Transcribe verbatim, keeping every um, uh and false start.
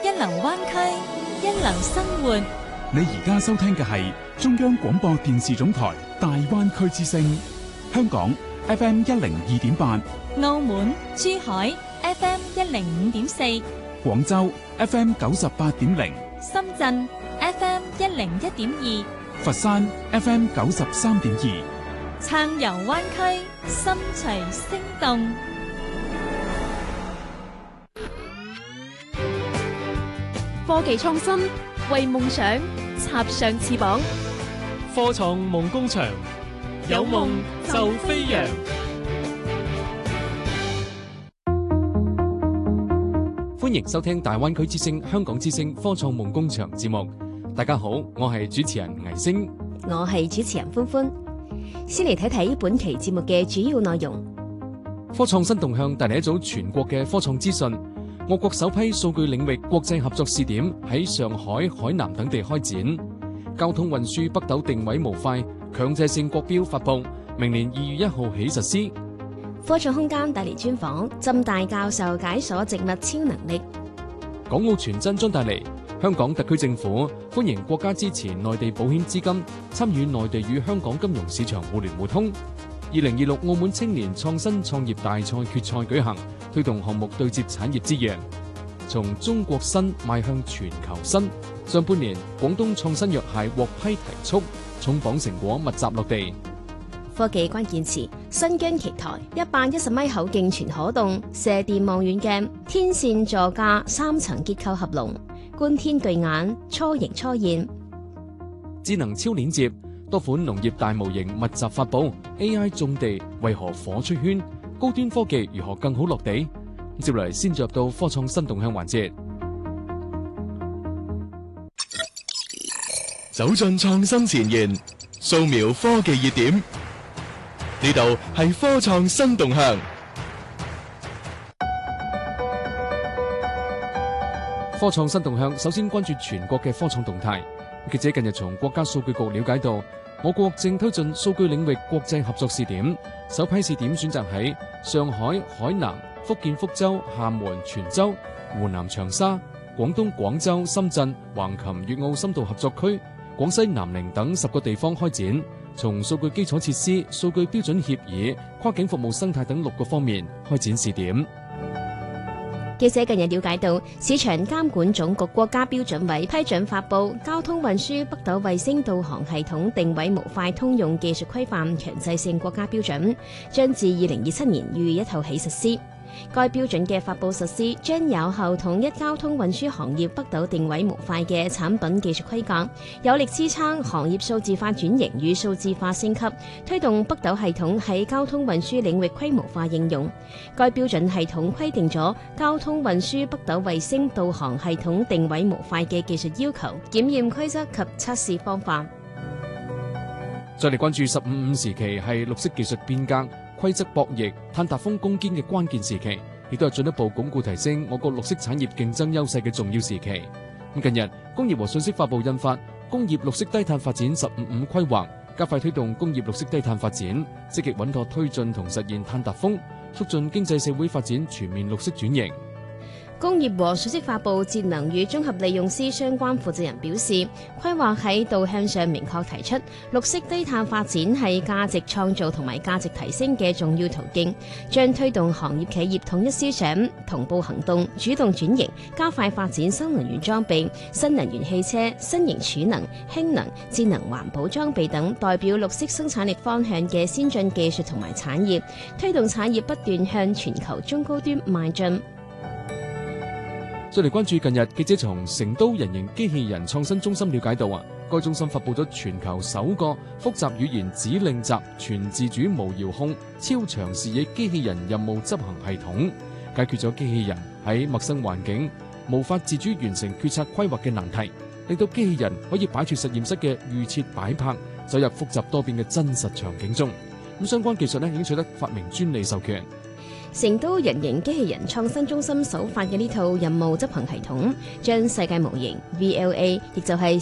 一流灣區，一流生活。 你而家收聽嘅係中央廣播電視總台大灣區之聲，香港 F M 一零二點八， 澳門、珠海 F M 一零五點四， 廣州 F M 九十八點零， 深圳 F M 一零一點二， 佛山 F M 九十三點二。 暢遊灣區，心隨聲動。 科技創新，為夢想插上翅膀。 科創夢工場，有夢就飛揚。歡迎收聽大灣區之聲、香港之聲科創夢工場節目。大家好，我係主持人倪星， 我係主持人歡歡。先嚟睇睇本期節目嘅主要內容。 科創新動向帶嚟一組全國嘅科創資訊。我國首批數據領域國際合作試點喺上海、海南等地開展。交通運輸北斗定位模塊強制性國標發布，明年二月一號起實施。 科創空間帶嚟專訪，浸大教授解鎖植物超能力。 港澳傳真將帶嚟香港特區政府歡迎國家支持內地保險資金參與內地與香港金融市場互聯互通。二零二六澳門青年創新創業大賽決賽舉行，推動項目對接產業資源，從中國新邁向全球新。上半年廣東創新藥械獲批提速，重磅成果密集落地。 科技關鍵詞：新疆奇台一百一十米口徑全可動射電望遠鏡，天線座架三層結構合龍，觀天巨眼初型初現。 智能超鏈接，多款農業大模型密集發布。A I 種地為何火出圈？高端科技如何更好落地？接嚟先進入到科創新動向環節， 走進創新前沿，掃描科技熱點。呢度係科創新動向。 科創新動向首先關注全國嘅科創動態。記者近日從國家數據局了解到，我國正推進數據領域國際合作試點，首批試點選擇喺上海、海南、福建福州、廈門、泉州、湖南長沙、廣東廣州、深圳、橫琴粵澳深度合作區、廣西南寧等十個地方開展，從數據基礎設施、數據標準協議、跨境服務生態等六個方面開展試點。 記者近日了解到，市場監管總局國家標準委批准發布交通運輸北斗衛星導航系統定位模塊通用技術規範強制性國家標準，將自二零二七年二月一號起實施。該標準嘅發布實施，將有效統一交通運輸行業北斗定位模塊嘅產品技術規格，有力支撐行業數字化轉型與數字化升級，推動北斗系統喺交通運輸領域規模化應用。該標準系統規定咗交通運輸北斗衛星導航系統定位模塊嘅技術要求、檢驗規則及測試方法。 再嚟關注十五五時期係綠色技術變革、規則博弈、碳達峰攻堅嘅關鍵時期，亦都係進一步鞏固提升我國綠色產業競爭優勢嘅重要時期。咁近日，工業和信息發布印發《工業綠色低碳發展十五五規劃》，加快推動工業綠色低碳發展，積極穩妥推進同實現碳達峰，促進經濟社會發展全面綠色轉型。 工業和信息發布節能與綜合利用司相關負責人表示，規劃喺導向上明確提出，綠色低碳發展係價值創造同埋價值提升嘅重要途徑，將推動行業企業統一思想、同步行動、主動轉型，加快發展新能源裝備、新能源汽車、新型儲能、氫能、節能環保裝備等代表綠色生產力方向嘅先進技術同埋產業，推動產業不斷向全球中高端邁進。 再嚟關注近日，記者從成都人形機器人創新中心了解到啊，該中心發佈咗全球首個複雜語言指令集全自主無遙控超長視野機器人任務執行系統，解決咗機器人喺陌生環境無法自主完成決策規劃嘅難題，令到機器人可以擺脫實驗室嘅預設擺拍，走入複雜多變嘅真實場景中。咁相關技術呢已經取得發明專利授權。 成都人形機器人創新中心首發嘅呢套任務執行系統，將世界模型 V L A， 亦就係